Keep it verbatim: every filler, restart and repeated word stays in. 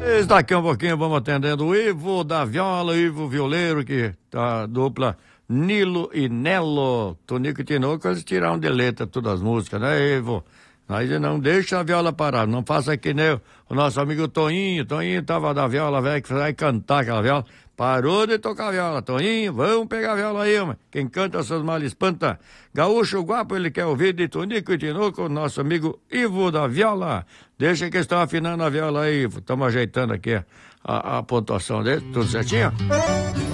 Daqui a um pouquinho vamos atendendo o Ivo da Viola, Ivo Violeiro, que tá dupla Nilo e Nelo. Tonico e Tinoco, eles tiraram de letra todas as músicas, né, Ivo? Mas não deixa a viola parar, não faça que nem o, o nosso amigo Toninho. Toninho tava da viola, velho, que vai cantar aquela viola. Parou de tocar viola, Toninho, vamos pegar a viola aí, homem. Quem canta seus males espanta. Gaúcho Guapo, ele quer ouvir de Tonico e Tinoco, nosso amigo Ivo da Viola. Deixa que estão afinando a viola aí, Ivo. Estamos ajeitando aqui a, a, a pontuação dele, tudo certinho?